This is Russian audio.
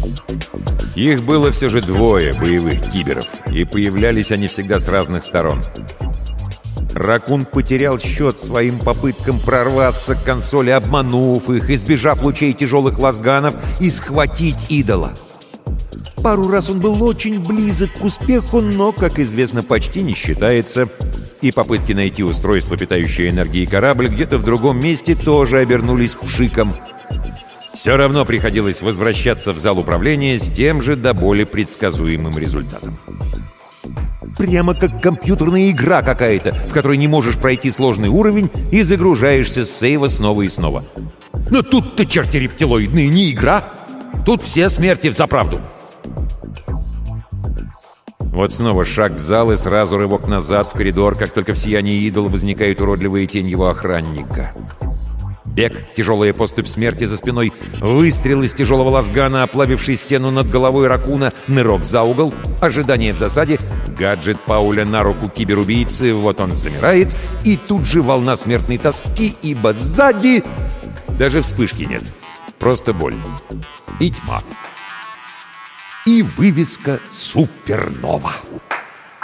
Их было все же двое боевых киберов, и появлялись они всегда с разных сторон. Ракун потерял счет своим попыткам прорваться к консоли, обманув их, избежав лучей тяжелых лазганов, и схватить идола. Пару раз он был очень близок к успеху, но, как известно, почти не считается. И попытки найти устройство, питающее энергией корабль, где-то в другом месте тоже обернулись пшиком. Все равно приходилось возвращаться в зал управления с тем же до боли предсказуемым результатом. Прямо как компьютерная игра какая-то, в которой не можешь пройти сложный уровень и загружаешься с сейва снова и снова. Но тут-то, черти рептилоидные, не игра. Тут все смерти взаправду. Вот снова шаг в зал и сразу рывок назад в коридор, как только в сиянии идола возникает уродливая тень его охранника. Бег, тяжелая поступь смерти за спиной, выстрел из тяжелого лазгана, оплавивший стену над головой Ракуна, нырок за угол, ожидание в засаде, гаджет Пауля на руку киберубийцы, вот он замирает, и тут же волна смертной тоски, ибо сзади даже вспышки нет, просто боль и тьма. И вывеска «Супернова».